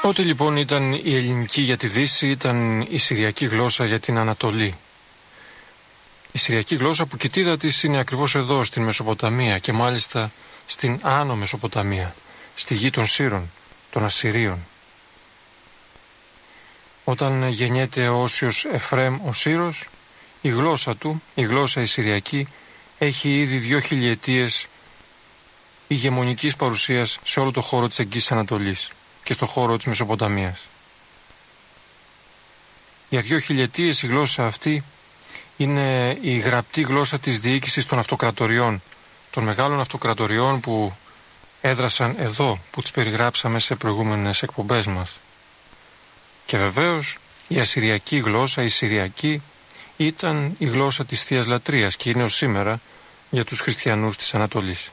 Ό,τι λοιπόν ήταν η ελληνική για τη Δύση ήταν η συριακή γλώσσα για την Ανατολή. Η συριακή γλώσσα που κοιτίδα της είναι ακριβώς εδώ στην Μεσοποταμία και μάλιστα στην Άνω Μεσοποταμία, στη γη των Σύρων, των Ασσυρίων. Όταν γεννιέται ο Όσιος Εφραίμ ο Σύρος, η γλώσσα του, η γλώσσα η συριακή, έχει ήδη 2 χιλιετίες ηγεμονικής παρουσίας σε όλο το χώρο της Εγγύης Ανατολής και στο χώρο της Μεσοποταμίας. Για 2 χιλιετίες η γλώσσα αυτή είναι η γραπτή γλώσσα της διοίκησης των αυτοκρατοριών, των μεγάλων αυτοκρατοριών που έδρασαν εδώ, που τις περιγράψαμε σε προηγούμενες εκπομπές μας. Και βεβαίως η ασσυριακή γλώσσα, η συριακή, ήταν η γλώσσα της Θείας Λατρείας και είναι ως σήμερα για τους χριστιανούς της Ανατολής.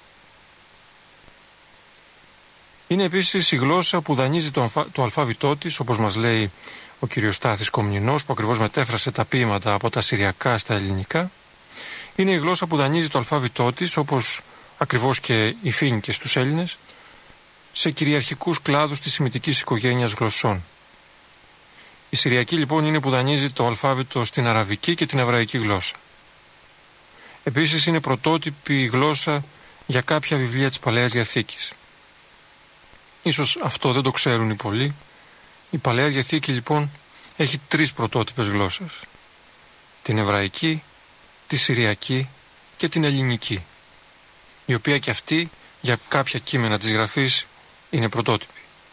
Είναι επίσης η γλώσσα που δανείζει το αλφάβητό της, όπως μας λέει ο κύριος Στάθης Κομνηνός, που ακριβώς μετέφρασε τα ποίηματα από τα συριακά στα ελληνικά. Είναι η γλώσσα που δανείζει το αλφάβητό της, όπως ακριβώς και οι φοίνικες στους Έλληνες, σε κυριαρχικούς κλάδους της σημιτικής οικογένειας γλωσσών. Η συριακή λοιπόν είναι που δανείζει το αλφάβητο στην αραβική και την εβραϊκή γλώσσα. Επίσης είναι πρωτότυπη γλώσσα για κάποια βιβλία της Παλαιάς Διαθήκης. Ίσως αυτό δεν το ξέρουν οι πολλοί. Η Παλαιά Διαθήκη λοιπόν έχει 3 πρωτότυπες γλώσσες. Την εβραϊκή, τη συριακή και την ελληνική, η οποία και αυτή για κάποια κείμενα της γραφής είναι πρωτότυπη.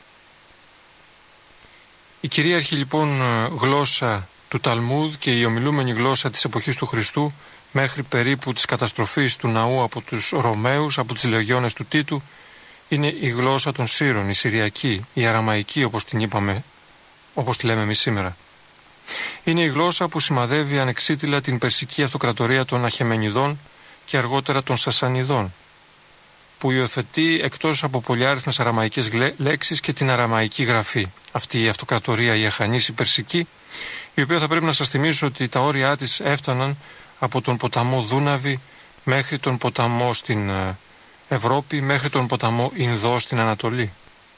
Η κυρίαρχη λοιπόν γλώσσα του Ταλμούδ και η ομιλούμενη γλώσσα της εποχής του Χριστού μέχρι περίπου της καταστροφής του ναού από τους Ρωμαίους, από τις λεγιώνες του Τίτου, είναι η γλώσσα των Σύρων, η συριακή, η αραμαϊκή όπως την είπαμε, όπως τη λέμε εμείς σήμερα. Είναι η γλώσσα που σημαδεύει ανεξίτηλα την περσική αυτοκρατορία των Αχεμενιδών και αργότερα των Σασανιδών, που υιοθετεί εκτός από πολυάριθμες αραμαϊκές λέξεις και την αραμαϊκή γραφή. Αυτή η αυτοκρατορία, η αχανής, η περσική, η οποία θα πρέπει να σας θυμίσω ότι τα όρια της έφταναν από τον ποταμό Δούναβη μέχρι τον ποταμό στην Ευρώπη, μέχρι τον ποταμό Ινδό στην Ανατολή.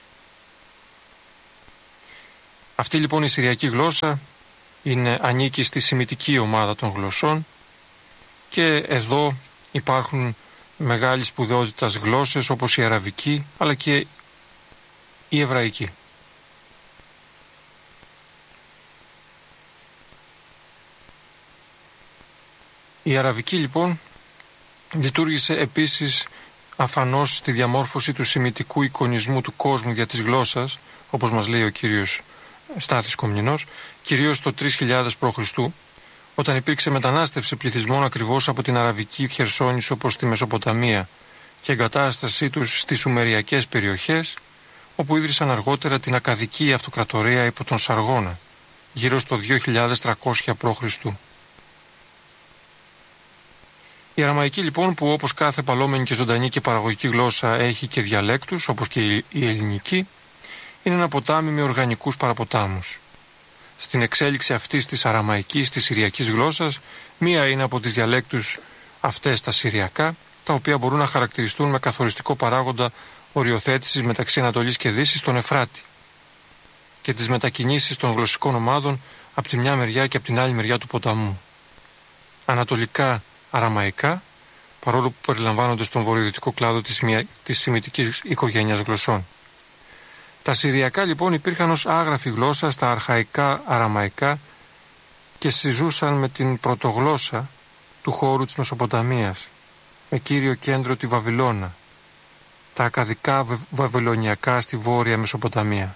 Αυτή λοιπόν η συριακή γλώσσα ανήκει στη σημιτική ομάδα των γλωσσών και εδώ υπάρχουν μεγάλης σπουδαιότητας γλώσσες όπως η αραβική αλλά και η εβραϊκή. Η αραβική λοιπόν λειτουργήσε επίσης αφανώς στη διαμόρφωση του σημιτικού εικονισμού του κόσμου δια της γλώσσας, όπως μας λέει ο κύριος Στάθης Κομνηνός, κυρίως το 3000 π.Χ., όταν υπήρξε μετανάστευση πληθυσμών ακριβώς από την Αραβική Χερσόνησο προς τη Μεσοποταμία και εγκατάστασή τους στις Σουμεριακές περιοχές, όπου ίδρυσαν αργότερα την Ακαδική Αυτοκρατορία υπό τον Σαργώνα, γύρω στο 2300 π.Χ. Η αραμαϊκή λοιπόν, που όπως κάθε παλόμενη και ζωντανή και παραγωγική γλώσσα έχει και διαλέκτους όπως και η ελληνική, είναι ένα ποτάμι με οργανικούς παραποτάμους. Στην εξέλιξη αυτής της αραμαϊκής, της συριακής γλώσσας, μία είναι από τις διαλέκτους αυτές τα συριακά, τα οποία μπορούν να χαρακτηριστούν με καθοριστικό παράγοντα οριοθέτησης μεταξύ Ανατολής και Δύσης τον Εφράτη και τις μετακινήσεις των γλωσσικών ομάδων από τη μια μεριά και από την άλλη μεριά του ποταμού. Ανατολικά αραμαϊκά, παρόλο που περιλαμβάνονται στον βορειοδυτικό κλάδο της σημιτικής οικογένειας γλωσσών. Τα συριακά λοιπόν υπήρχαν ως άγραφη γλώσσα στα αρχαϊκά αραμαϊκά και συζούσαν με την πρωτογλώσσα του χώρου της Μεσοποταμίας, με κύριο κέντρο τη Βαβυλώνα, τα ακαδικά βαβυλωνιακά στη βόρεια Μεσοποταμία.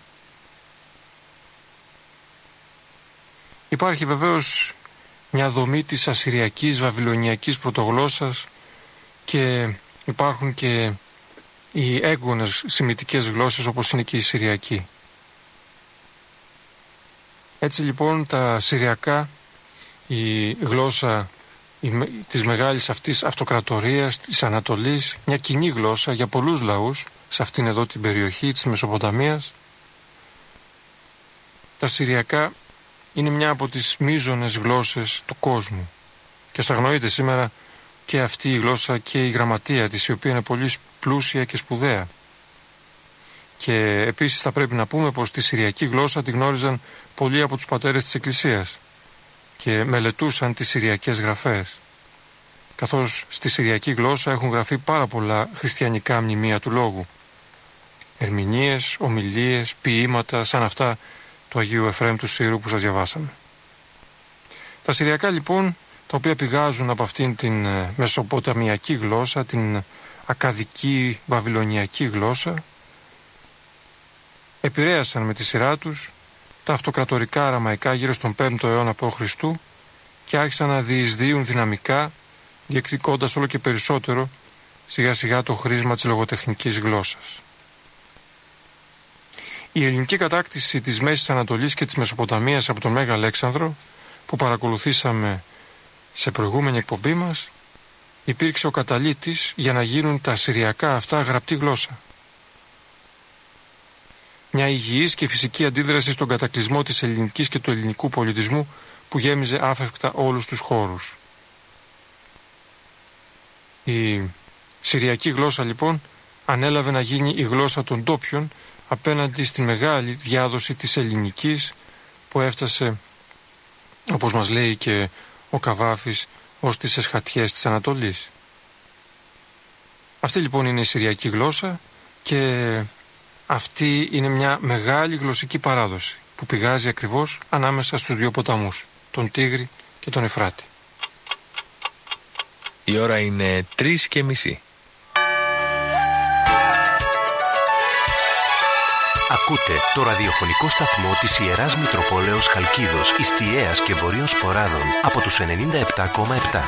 Υπάρχει βεβαίως μια δομή της ασσυριακής βαβυλωνιακής πρωτογλώσσας και υπάρχουν και οι έγκονες σημιτικές γλώσσες όπως είναι και η συριακή. Έτσι λοιπόν τα συριακά, η γλώσσα της μεγάλης αυτής αυτοκρατορίας της Ανατολής, μια κοινή γλώσσα για πολλούς λαούς σε αυτήν εδώ την περιοχή της Μεσοποταμίας, τα συριακά είναι μια από τις μείζονες γλώσσες του κόσμου και ας αγνοείται σήμερα και αυτή η γλώσσα και η γραμματεία της, η οποία είναι πολύ πλούσια και σπουδαία. Και επίσης θα πρέπει να πούμε πως τη συριακή γλώσσα τη γνώριζαν πολλοί από τους πατέρες της Εκκλησίας και μελετούσαν τις συριακές γραφές, καθώς στη συριακή γλώσσα έχουν γραφεί πάρα πολλά χριστιανικά μνημεία του λόγου, ερμηνείες, ομιλίες, ποίηματα σαν αυτά του Αγίου Εφραίμ του Σύρου που σας διαβάσαμε. Τα συριακά λοιπόν, τα οποία πηγάζουν από αυτήν την μεσοποταμιακή γλώσσα, την ακαδική βαβυλωνιακή γλώσσα, επηρέασαν με τη σειρά τους τα αυτοκρατορικά αραμαϊκά γύρω στον 5ο αιώνα π.Χ. και άρχισαν να διεισδύουν δυναμικά, διεκδικώντας όλο και περισσότερο σιγά σιγά το χρήσμα της λογοτεχνικής γλώσσας. Η ελληνική κατάκτηση της Μέσης Ανατολής και της Μεσοποταμίας από τον Μέγα Αλέξανδρο, που παρακολουθήσαμε σε προηγούμενη εκπομπή μας, υπήρξε ο καταλύτης για να γίνουν τα συριακά αυτά γραπτή γλώσσα. Μια υγιής και φυσική αντίδραση στον κατακλυσμό της ελληνικής και του ελληνικού πολιτισμού που γέμιζε άφευκτα όλους τους χώρους. Η συριακή γλώσσα λοιπόν ανέλαβε να γίνει η γλώσσα των ντόπιων απέναντι στη μεγάλη διάδοση της ελληνικής που έφτασε, όπως μας λέει και ο Καβάφης, ως τις εσχατιές της Ανατολής. Αυτή λοιπόν είναι η συριακή γλώσσα και αυτή είναι μια μεγάλη γλωσσική παράδοση που πηγάζει ακριβώς ανάμεσα στους δύο ποταμούς, τον Τίγρη και τον Εφράτη. Η ώρα είναι 3:30. Ακούτε το ραδιοφωνικό σταθμό της Ιεράς Μητροπόλεως Χαλκίδος, Ιστιαίας και Βορείων Σποράδων από τους 97,7.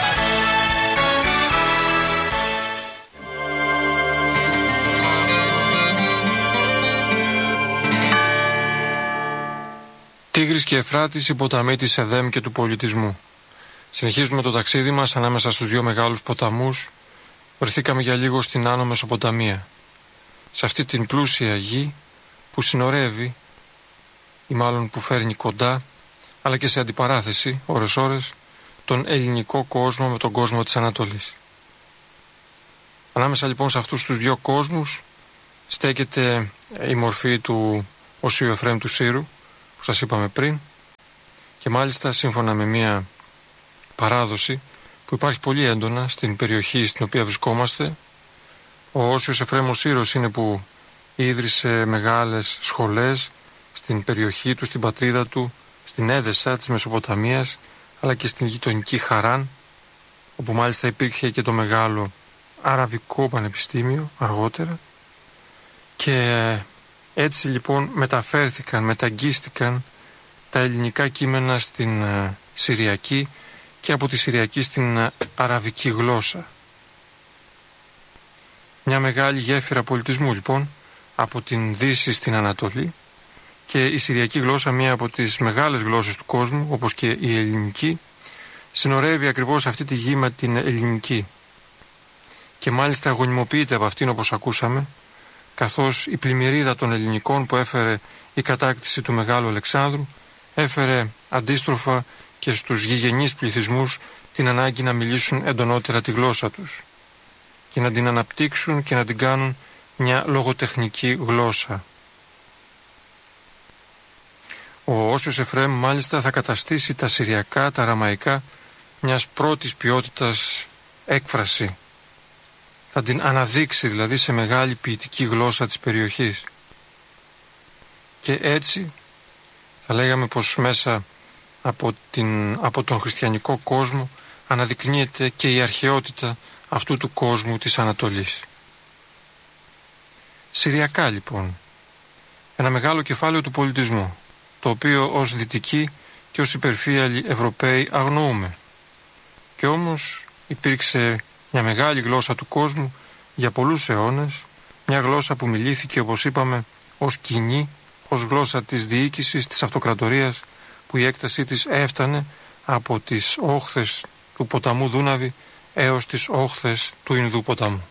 Τίγρης και Εφράτης, οι ποταμοί της Εδέμ και του πολιτισμού. Συνεχίζουμε το ταξίδι μας ανάμεσα στους δύο μεγάλους ποταμούς. Βρεθήκαμε για λίγο στην Άνω Μεσοποταμία, σε αυτή την πλούσια γη που συνορεύει ή μάλλον που φέρνει κοντά, αλλά και σε αντιπαράθεση ώρες-ώρες, τον ελληνικό κόσμο με τον κόσμο της Ανατολής. Ανάμεσα λοιπόν σε αυτούς τους δύο κόσμους στέκεται η μορφή του Οσίου Εφραίμ του Σύρου που σας είπαμε πριν, και μάλιστα σύμφωνα με μια παράδοση που υπάρχει πολύ έντονα στην περιοχή στην οποία βρισκόμαστε, ο Όσιος Εφραίμ ο Σύρος είναι που ίδρυσε μεγάλες σχολές στην περιοχή του, στην πατρίδα του, στην Έδεσα της Μεσοποταμίας, αλλά και στην γειτονική Χαράν, όπου μάλιστα υπήρχε και το μεγάλο Αραβικό Πανεπιστήμιο αργότερα, και έτσι λοιπόν μεταγγίστηκαν τα ελληνικά κείμενα στην Συριακή και από τη Συριακή στην Αραβική γλώσσα. Μια μεγάλη γέφυρα πολιτισμού λοιπόν από την Δύση στην Ανατολή, και η Συριακή γλώσσα, μία από τις μεγάλες γλώσσες του κόσμου, όπως και η ελληνική, συνορεύει ακριβώς αυτή τη γη με την ελληνική και μάλιστα γονιμοποιείται από αυτήν, όπως ακούσαμε, καθώς η πλημμυρίδα των ελληνικών που έφερε η κατάκτηση του Μεγάλου Αλεξάνδρου έφερε αντίστροφα και στους γηγενείς πληθυσμούς την ανάγκη να μιλήσουν εντονότερα τη γλώσσα τους και να την αναπτύξουν και να την κάνουν μια λογοτεχνική γλώσσα. Ο Όσιος Εφραίμ μάλιστα θα καταστήσει τα Συριακά, τα Αραμαϊκά, μιας πρώτης ποιότητας έκφραση. Θα την αναδείξει δηλαδή σε μεγάλη ποιητική γλώσσα της περιοχής. Και έτσι θα λέγαμε πως μέσα από τον χριστιανικό κόσμο αναδεικνύεται και η αρχαιότητα αυτού του κόσμου της Ανατολής. Συριακά λοιπόν, ένα μεγάλο κεφάλαιο του πολιτισμού, το οποίο ως δυτικοί και ως υπερφύαλοι Ευρωπαίοι αγνοούμε. Και όμως υπήρξε μια μεγάλη γλώσσα του κόσμου για πολλούς αιώνες, μια γλώσσα που μιλήθηκε, όπως είπαμε, ως κοινή, ως γλώσσα της διοίκησης, της αυτοκρατορίας, που η έκτασή της έφτανε από τις όχθες του ποταμού Δούναβη έως τις όχθες του Ινδού ποταμού.